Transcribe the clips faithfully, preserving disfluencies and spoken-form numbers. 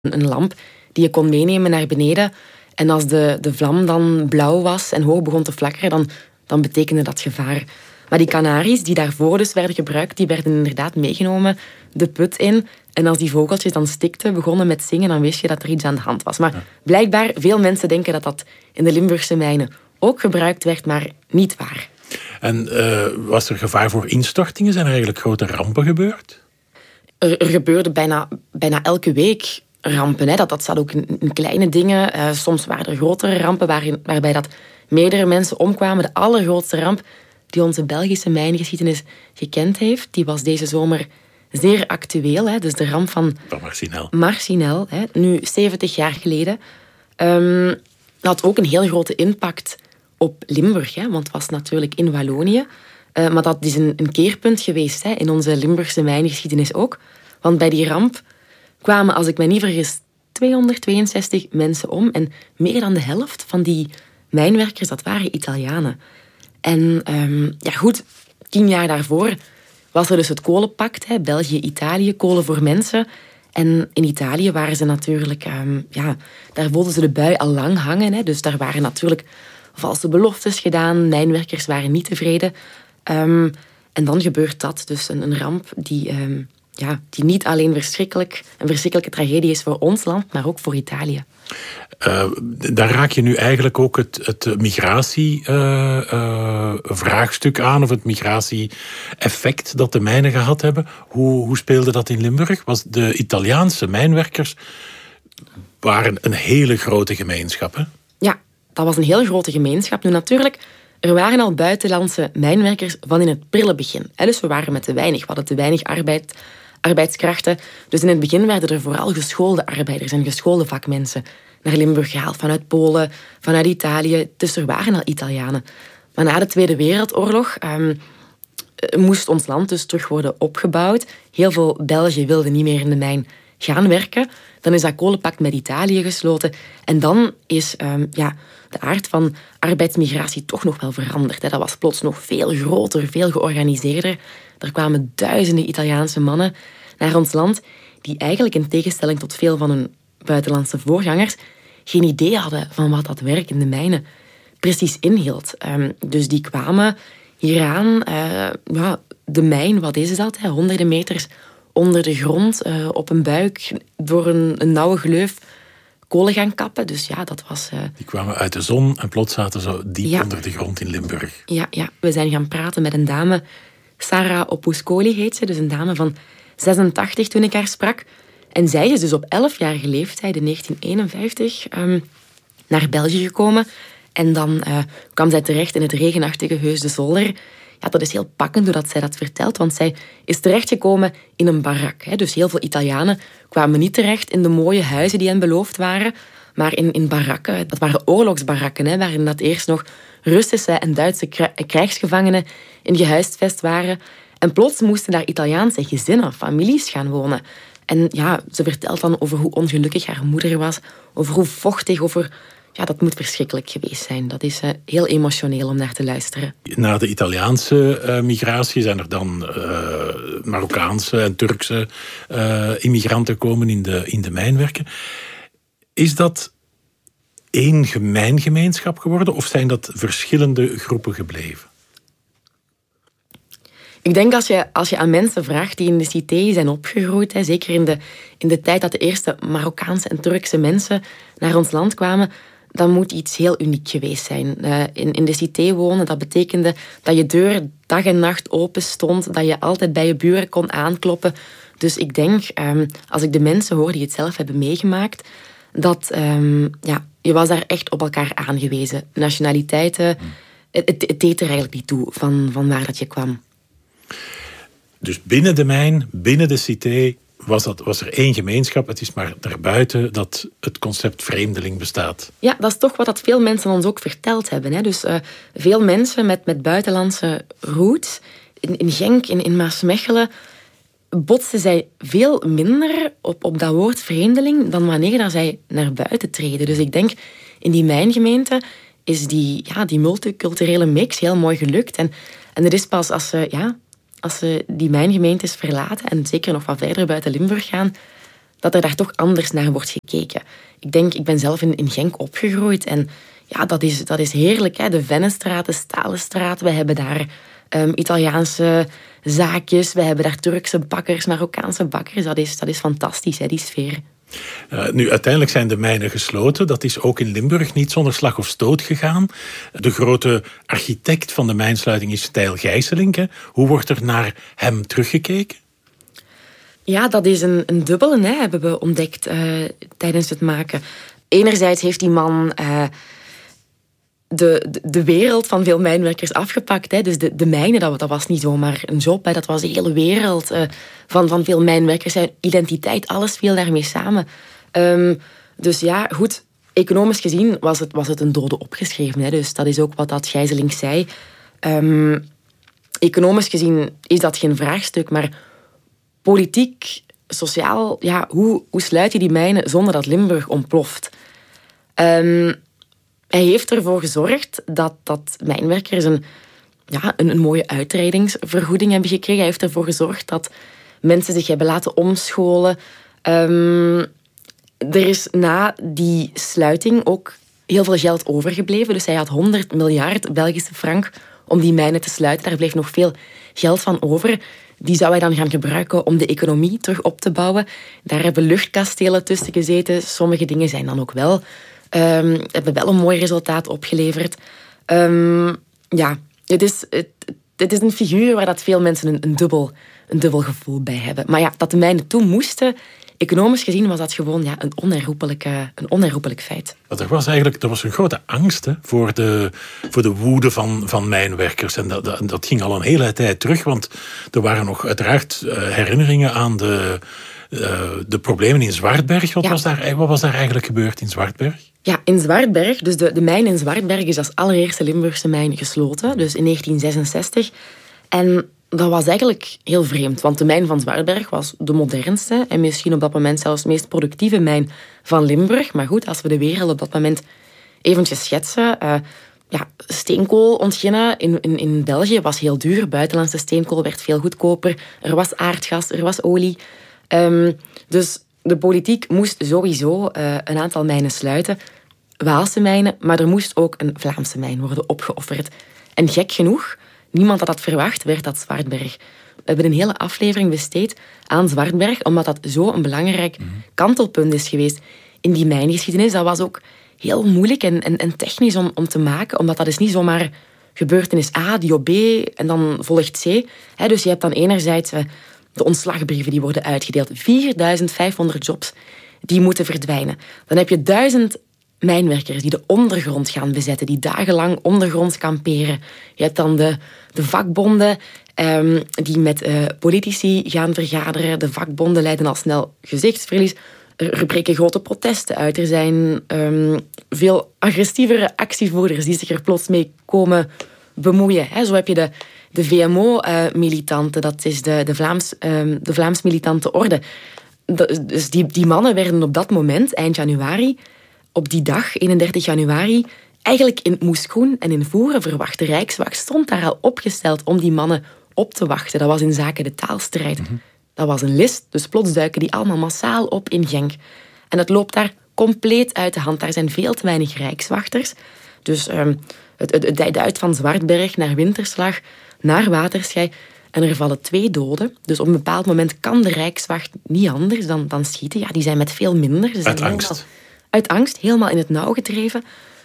Een lamp die je kon meenemen naar beneden. En als de, de vlam dan blauw was en hoog begon te flakkeren, dan, dan betekende dat gevaar. Maar die kanaries die daarvoor dus werden gebruikt, die werden inderdaad meegenomen de put in. En als die vogeltjes dan stikten, begonnen met zingen, dan wist je dat er iets aan de hand was. Maar blijkbaar, veel mensen denken dat dat in de Limburgse mijnen ook gebruikt werd, maar niet waar. En uh, was er gevaar voor instortingen? Zijn er eigenlijk grote rampen gebeurd? Er, er gebeurde bijna, bijna elke week rampen. Hè. Dat, dat zat ook in, in kleine dingen. Uh, soms waren er grotere rampen waarin, waarbij dat meerdere mensen omkwamen. De allergrootste ramp die onze Belgische mijngeschiedenis gekend heeft, die was deze zomer zeer actueel. Hè. Dus de ramp van Marcinel. Marcinel, hè, nu zeventig jaar geleden. Um, had ook een heel grote impact op Limburg. Hè, want het was natuurlijk in Wallonië. Uh, maar dat is een, een keerpunt geweest, hè, in onze Limburgse mijngeschiedenis ook. Want bij die ramp kwamen, als ik me niet vergis, tweehonderdtweeënzestig mensen om. En meer dan de helft van die mijnwerkers, dat waren Italianen. En um, ja goed, tien jaar daarvoor was er dus het kolenpact, hè, België-Italië, kolen voor mensen. En in Italië waren ze natuurlijk, um, ja, daar voelden ze de bui al lang hangen. Hè, dus daar waren natuurlijk valse beloftes gedaan, mijnwerkers waren niet tevreden. Um, en dan gebeurt dat, dus een, een ramp die, um, ja, die niet alleen verschrikkelijk, een verschrikkelijke tragedie is voor ons land, maar ook voor Italië. Uh, daar raak je nu eigenlijk ook het, het migratievraagstuk uh, uh, aan, of het migratie-effect dat de mijnen gehad hebben. Hoe, hoe speelde dat in Limburg? Was de Italiaanse mijnwerkers waren een hele grote gemeenschap, hè? Ja, dat was een heel grote gemeenschap. Nu natuurlijk, er waren al buitenlandse mijnwerkers van in het prille begin. Dus we waren met te weinig, we hadden te weinig arbeid, arbeidskrachten. Dus in het begin werden er vooral geschoolde arbeiders en geschoolde vakmensen naar Limburg gehaald, vanuit Polen, vanuit Italië. Dus er waren al Italianen. Maar na de Tweede Wereldoorlog um, moest ons land dus terug worden opgebouwd. Heel veel Belgen wilden niet meer in de mijn gaan werken. Dan is dat kolenpact met Italië gesloten. En dan is um, ja, de aard van arbeidsmigratie toch nog wel veranderd. Hè. Dat was plots nog veel groter, veel georganiseerder. Er kwamen duizenden Italiaanse mannen naar ons land die eigenlijk in tegenstelling tot veel van hun buitenlandse voorgangers geen idee hadden van wat dat werk in de mijnen precies inhield. Um, dus die kwamen hieraan. Uh, ja, de mijn, wat is dat? Hè? Honderden meters onder de grond, uh, op een buik, door een, een nauwe gleuf kolen gaan kappen. Dus ja, dat was... Uh... Die kwamen uit de zon en plots zaten ze diep ja. onder de grond in Limburg. Ja, ja, we zijn gaan praten met een dame, Sarah Opuscoli heet ze, dus een dame van zesentachtig toen ik haar sprak. En zij is dus op elfjarige leeftijd, in negentien eenenvijftig, um, naar België gekomen. En dan uh, kwam zij terecht in het regenachtige Heus de Zolder. Ja, dat is heel pakkend doordat zij dat vertelt, want zij is terechtgekomen in een barak. Hè. Dus heel veel Italianen kwamen niet terecht in de mooie huizen die hen beloofd waren, maar in, in barakken. Dat waren oorlogsbarakken, hè, waarin dat eerst nog Russische en Duitse krijgsgevangenen in gehuisvest waren. En plots moesten daar Italiaanse gezinnen, families gaan wonen. En ja, ze vertelt dan over hoe ongelukkig haar moeder was, over hoe vochtig, over... Ja, dat moet verschrikkelijk geweest zijn. Dat is uh, heel emotioneel om naar te luisteren. Na de Italiaanse uh, migratie zijn er dan uh, Marokkaanse en Turkse uh, immigranten komen in de, in de mijnwerken. Is dat één mijngemeenschap geworden of zijn dat verschillende groepen gebleven? Ik denk als je, als je aan mensen vraagt die in de cité zijn opgegroeid, hè, zeker in de, in de tijd dat de eerste Marokkaanse en Turkse mensen naar ons land kwamen, dan moet iets heel uniek geweest zijn. Uh, in, in de cité wonen, dat betekende dat je deur dag en nacht open stond, dat je altijd bij je buren kon aankloppen. Dus ik denk, um, als ik de mensen hoor die het zelf hebben meegemaakt, dat um, ja, je was daar echt op elkaar aangewezen. Nationaliteiten, hmm. het, het, het deed er eigenlijk niet toe van, van waar dat je kwam. Dus binnen de mijn, binnen de cité, was, dat, was er één gemeenschap. Het is maar daarbuiten dat het concept vreemdeling bestaat. Ja, dat is toch wat dat veel mensen ons ook verteld hebben. Hè. Dus uh, veel mensen met, met buitenlandse roots, in, in Genk, in, in Maasmechelen, botsten zij veel minder op, op dat woord vreemdeling dan wanneer dat zij naar buiten treden. Dus ik denk, in die mijngemeente is die, ja, die multiculturele mix heel mooi gelukt. En, en het is pas als ze... Ja, Als ze die mijngemeentes verlaten en zeker nog wat verder buiten Limburg gaan, dat er daar toch anders naar wordt gekeken. Ik denk, ik ben zelf in, in Genk opgegroeid en ja, dat is, dat is heerlijk. Hè? De Vennestraat, de Stalenstraat, we hebben daar um, Italiaanse zaakjes, we hebben daar Turkse bakkers, Marokkaanse bakkers. Dat is, dat is fantastisch, hè, die sfeer. Uh, nu, uiteindelijk zijn de mijnen gesloten. Dat is ook in Limburg niet zonder slag of stoot gegaan. De grote architect van de mijnsluiting is Stijl Gijsselink. Hè. Hoe wordt er naar hem teruggekeken? Ja, dat is een, een dubbele, hè, hebben we ontdekt uh, tijdens het maken. Enerzijds heeft die man uh, de, de, de wereld van veel mijnwerkers afgepakt. Hè. Dus de, de mijnen, dat, dat was niet zomaar een job. Hè. Dat was de hele wereld uh, van, van veel mijnwerkers. Zijn identiteit, alles viel daarmee samen. Um, dus ja, goed, economisch gezien was het, was het een dode opgeschreven. Hè. Dus dat is ook wat dat Gijsselink zei. Um, economisch gezien is dat geen vraagstuk, maar politiek, sociaal, ja, hoe, hoe sluit je die mijnen zonder dat Limburg ontploft? Um, hij heeft ervoor gezorgd dat, dat mijnwerkers een, ja, een, een mooie uitreidingsvergoeding hebben gekregen. Hij heeft ervoor gezorgd dat mensen zich hebben laten omscholen. Um, er is na die sluiting ook heel veel geld overgebleven. Dus hij had honderd miljard Belgische frank om die mijnen te sluiten. Daar bleef nog veel geld van over. Die zou hij dan gaan gebruiken om de economie terug op te bouwen. Daar hebben luchtkastelen tussen gezeten. Sommige dingen zijn dan ook wel, um, hebben wel een mooi resultaat opgeleverd. Um, ja, het is, het, het is een figuur waar dat veel mensen een, een, dubbel, een dubbel gevoel bij hebben. Maar ja, dat de mijnen toen moesten, economisch gezien was dat gewoon ja, een, onherroepelijk, een onherroepelijk feit. Er was eigenlijk er was een grote angst hè, voor, de, voor de woede van, van mijnwerkers. En dat, dat, dat ging al een hele tijd terug, want er waren nog uiteraard uh, herinneringen aan de, uh, de problemen in Zwartberg. Wat, ja. was daar, wat was daar eigenlijk gebeurd in Zwartberg? Ja, in Zwartberg, dus de, de mijn in Zwartberg is als allereerste Limburgse mijn gesloten, dus in negentien zesenzestig. En dat was eigenlijk heel vreemd, want de mijn van Zwartberg was de modernste en misschien op dat moment zelfs de meest productieve mijn van Limburg. Maar goed, als we de wereld op dat moment eventjes schetsen. Uh, ja, steenkool ontginnen in, in, in België was heel duur. Buitenlandse steenkool werd veel goedkoper. Er was aardgas, er was olie. Um, dus de politiek moest sowieso uh, een aantal mijnen sluiten. Waalse mijnen, maar er moest ook een Vlaamse mijn worden opgeofferd. En gek genoeg, niemand had dat verwacht, werd dat Zwartberg. We hebben een hele aflevering besteed aan Zwartberg, omdat dat zo een belangrijk kantelpunt is geweest in die mijngeschiedenis. Dat was ook heel moeilijk en, en, en technisch om, om te maken, omdat dat is niet zomaar gebeurtenis A, die op B en dan volgt C. He, dus je hebt dan enerzijds de ontslagbrieven die worden uitgedeeld. vierduizend vijfhonderd jobs die moeten verdwijnen. Dan heb je duizend mijnwerkers die de ondergrond gaan bezetten, die dagenlang ondergronds kamperen. Je hebt dan de, de vakbonden um, die met uh, politici gaan vergaderen. De vakbonden leiden al snel gezichtsverlies. Er, er breken grote protesten uit. Er zijn um, veel agressievere actievoerders die zich er plots mee komen bemoeien. He, zo heb je de, de V M O-militanten, dat is de, de, Vlaams, um, de Vlaams militante orde. De, dus die, die mannen werden op dat moment, eind januari, op die dag, eenendertig januari, eigenlijk in Moeskroen en in Voeren verwacht. De Rijkswacht stond daar al opgesteld om die mannen op te wachten. Dat was in zaken de taalstrijd. Mm-hmm. Dat was een list, dus plots duiken die allemaal massaal op in Genk. En het loopt daar compleet uit de hand. Daar zijn veel te weinig Rijkswachters. Dus um, het, het, het dijt uit van Zwartberg naar Winterslag, naar Waterschei. En er vallen twee doden. Dus op een bepaald moment kan de Rijkswacht niet anders dan, dan schieten. Ja, die zijn met veel minder. Ze zijn uit helemaal, angst. Uit angst, helemaal in het nauw gedreven.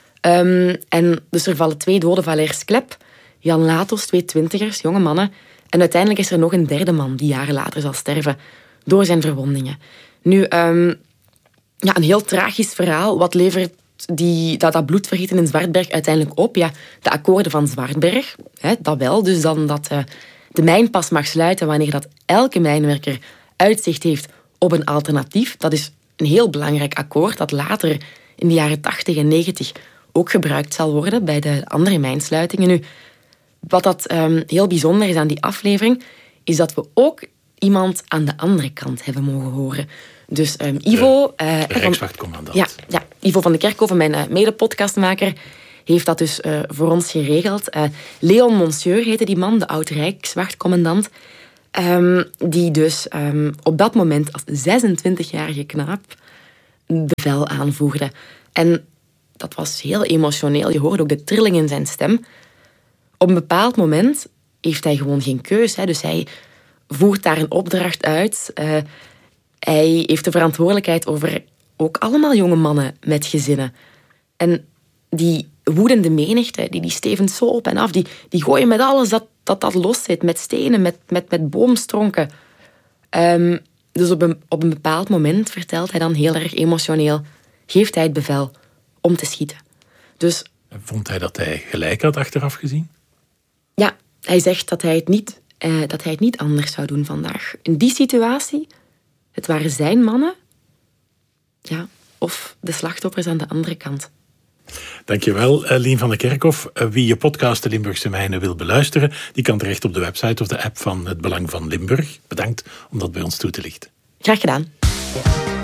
Um, en dus er vallen twee doden, Valers Klep, Jan Latos, twee twintigers, jonge mannen. En uiteindelijk is er nog een derde man die jaren later zal sterven door zijn verwondingen. Nu, um, ja, een heel tragisch verhaal. Wat levert die, dat, dat bloedvergieten in Zwartberg uiteindelijk op? Ja, de akkoorden van Zwartberg, hè, dat wel. Dus dan dat uh, de mijn pas mag sluiten wanneer dat elke mijnwerker uitzicht heeft op een alternatief. Dat is een heel belangrijk akkoord dat later in de jaren tachtig en negentig ook gebruikt zal worden bij de andere mijnsluitingen. Nu, wat dat um, heel bijzonder is aan die aflevering, is dat we ook iemand aan de andere kant hebben mogen horen. Dus um, Ivo... De, uh, de Rijkswachtcommandant. Ja, ja, Ivo van de Kerkhoven, mijn uh, mede-podcastmaker, heeft dat dus uh, voor ons geregeld. Uh, Leon Monsieur heette die man, de oud-Rijkswachtcommandant. Um, die dus um, op dat moment als zesentwintigjarige knaap bevel aanvoerde. En dat was heel emotioneel. Je hoorde ook de trilling in zijn stem. Op een bepaald moment heeft hij gewoon geen keus. Hè. Dus hij voert daar een opdracht uit. Uh, hij heeft de verantwoordelijkheid over ook allemaal jonge mannen met gezinnen. En die woedende menigte, die, die stevend zo op en af, die, die gooien met alles dat dat, dat los zit, met stenen, met, met, met boomstronken. Um, dus op een, op een bepaald moment vertelt hij dan heel erg emotioneel, geeft hij het bevel om te schieten. Dus, vond hij dat hij gelijk had achteraf gezien? Ja, hij zegt dat hij het niet, uh, dat hij het niet anders zou doen vandaag. In die situatie, het waren zijn mannen, ja, of de slachtoffers aan de andere kant. Dankjewel, Lien van de Kerkhof. Wie je podcast De Limburgse Mijnen wil beluisteren, die kan terecht op de website of de app van Het Belang van Limburg. Bedankt om dat bij ons toe te lichten. Graag gedaan.